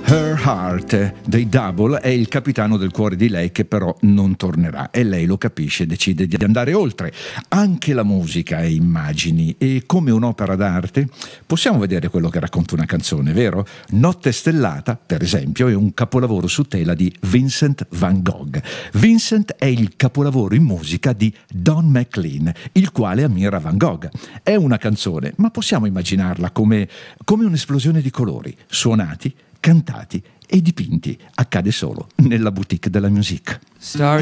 Her Heart dei Double è il capitano del cuore di lei che però non tornerà e lei lo capisce e decide di andare oltre. Anche la musica e immagini e come un'opera d'arte possiamo vedere quello che racconta una canzone, vero? Notte stellata, per esempio, è un capolavoro su tela di Vincent van Gogh. Vincent è il capolavoro in musica di Don McLean, il quale ammira Van Gogh. È una canzone, ma possiamo immaginarla come un'esplosione di colori, suonati, cantati e dipinti. Accade solo nella boutique della musique.